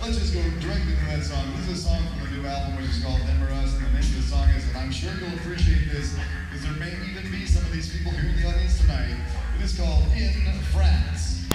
let's just go directly to that song. This is a song from the new album, which is called Them or Us, and the name of the song is, and I'm sure you'll appreciate this, because there may even be some of these people here in the audience tonight. It is called In France.